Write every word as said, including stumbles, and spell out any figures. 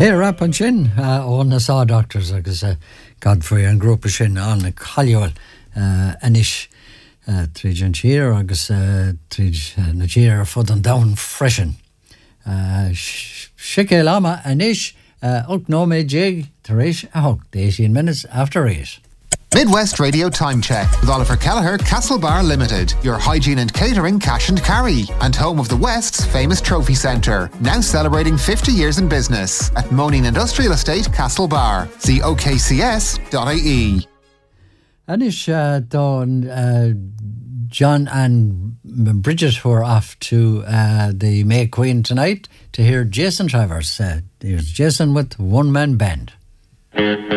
Hey, rap an sin ó na sá doctors agus Godfrey an grúpa sin an na chailiúil anis tríd an tír agus tríd na tír ar fud an down freisin. Sice lama anis ult nóméid jig tar éis a hog eighteen minutes after eight. Midwest Radio Time Check with Oliver Kelleher, Castlebar Limited, your hygiene and catering cash and carry, and home of the West's famous trophy centre, now celebrating fifty years in business at Moaning Industrial Estate, Castlebar. See o k c s dot i e. Anish uh, Dawn, uh, John and Bridget were off to uh, the May Queen tonight to hear Jason Travers. Uh, here's Jason with One Man Band.